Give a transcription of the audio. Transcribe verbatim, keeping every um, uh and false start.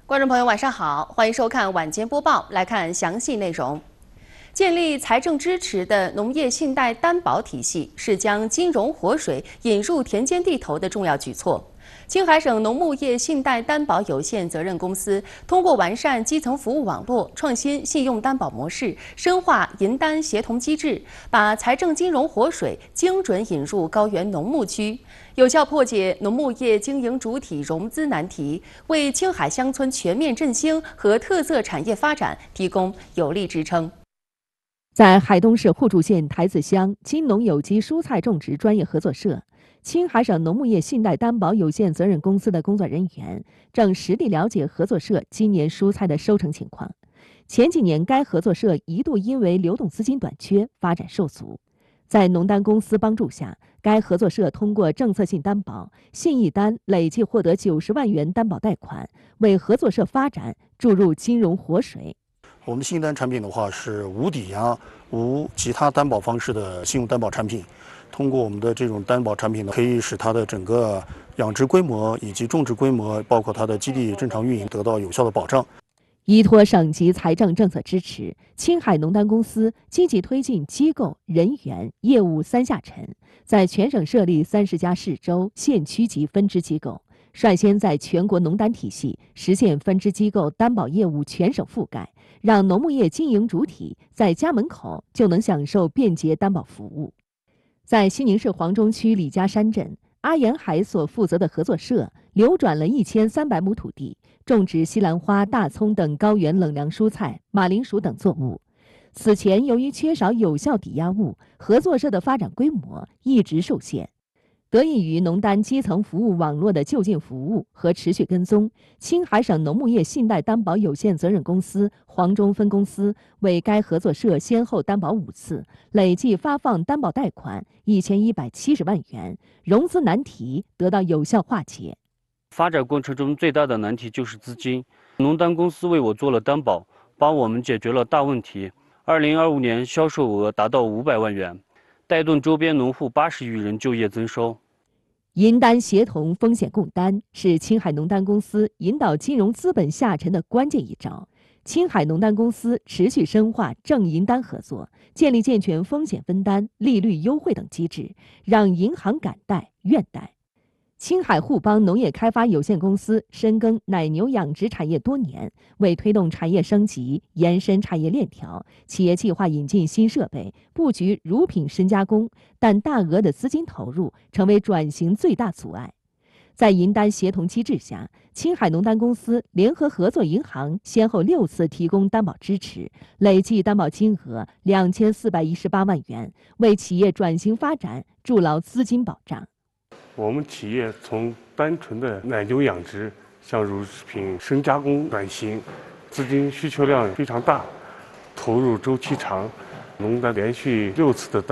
观众朋友，晚上好，欢迎收看晚间播报。来看详细内容。建立财政支持的农业信贷担保体系是将金融活水引入田间地头的重要举措。青海省农牧业信贷担保有限责任公司通过完善基层服务网络、创新信用担保模式、深化银担协同机制，把财政金融活水精准引入高原农牧区，有效破解农牧业经营主体融资难题，为青海乡村全面振兴和特色产业发展提供有力支撑。 在海东市互助县台子乡金农有机蔬菜种植专业合作社，青海省农牧业信贷担保有限责任公司的工作人员正实地了解合作社今年蔬菜的收成情况。前几年，该合作社一度因为流动资金短缺，发展受阻。在农担公司帮助下，该合作社通过政策性担保、信义单累计获得九十万元担保贷款，为合作社发展注入金融活水。 我们的信贷产品的话是无抵押、无其他担保方式的信用担保产品。通过我们的这种担保产品呢，可以使它的整个养殖规模以及种植规模，包括它的基地正常运营得到有效的保障。 依托省级财政政策支持，青海农担公司积极推进机构、人员、业务三下沉，在全省设立三十家市州、县区级分支机构，率先在全国农担体系实现分支机构担保业务全省覆盖，让农牧业经营主体在家门口就能享受便捷担保服务。在西宁市黄中区李家山镇，阿沿海所负责的合作社流转了一千三百亩土地，种植西兰花、大葱等高原冷凉蔬菜、马铃薯等作物。此前由于缺少有效抵押物，合作社的发展规模一直受限。得益于农担基层服务网络的就近服务和持续跟踪，青海省农牧业信贷担保有限责任公司黄中分公司为该合作社先后担保五次，累计发放担保贷款一千一百七十万元，融资难题得到有效化解。 发展过程中最大的难题就是资金，农担公司为我做了担保，帮我们解决了大问题。二零二五年销售额达到五百万元，带动周边农户八十余人就业增收。 银担协同风险共担是青海农担公司引导金融资本下沉的关键一招。青海农担公司持续深化正银担合作，建立健全风险分担、利率优惠等机制，让银行敢贷愿贷。青海互邦农业开发有限公司深耕奶牛养殖产业多年，为推动产业升级、延伸产业链条，企业计划引进新设备，布局乳品深加工，但大额的资金投入成为转型最大阻碍。在银担协同机制下，青海农担公司联合合作银行先后六次提供担保支持，累计担保金额两千四百一十八万元，为企业转型发展筑牢资金保障。 我们企业从单纯的奶牛养殖向乳品深加工转型，资金需求量非常大，投入周期长，农担连续六次的